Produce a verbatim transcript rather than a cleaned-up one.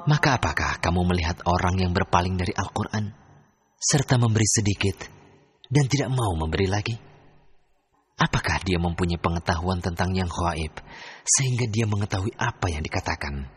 Maka apakah kamu melihat orang yang berpaling dari Al-Quran, serta memberi sedikit, dan tidak mau memberi lagi? Apakah dia mempunyai pengetahuan tentang yang ghaib, sehingga dia mengetahui apa yang dikatakan?